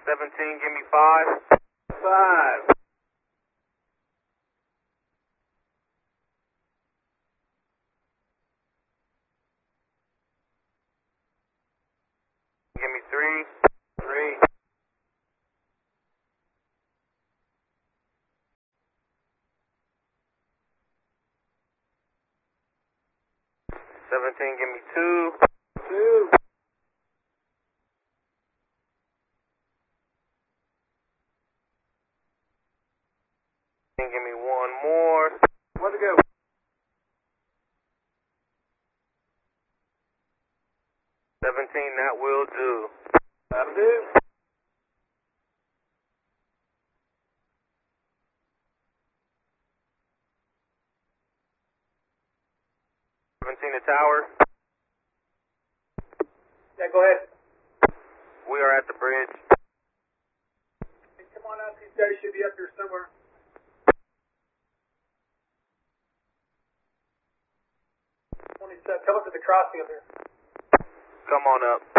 17, give me 5. 5. Give me 3. 3. Give me 2. 2. Give me 1 more. 1 to go. 17, that will do. That'll do. The tower. Yeah, go ahead. We are at the bridge. Hey, come on out. These guys should be up here somewhere. 27. Come up to the crossing up here. Come on up.